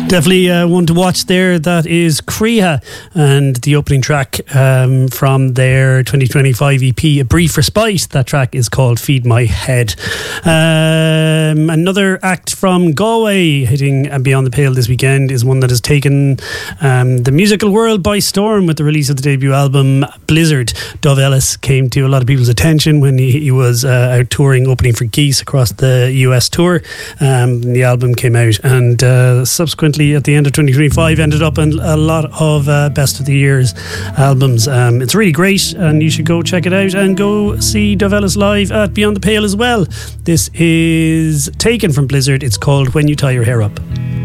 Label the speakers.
Speaker 1: Definitely one to watch there. That is Kriha and the opening track from their 2025 EP, A Brief Respite. That track is called Feed My Head. Another act from Galway hitting Beyond the Pale this weekend is one that has taken the musical world by storm with the release of the debut album Blizzard. Dove Ellis came to a lot of people's attention when he was out touring, opening for Geese across the US tour. The album came out and subsequently at the end of 2025 ended up in a lot of best of the year's albums. It's really great and you should go check it out and go see Dove Ellis live at Beyond the Pale as well. This is taken from Blizzard. It's called When You Tie Your Hair Up.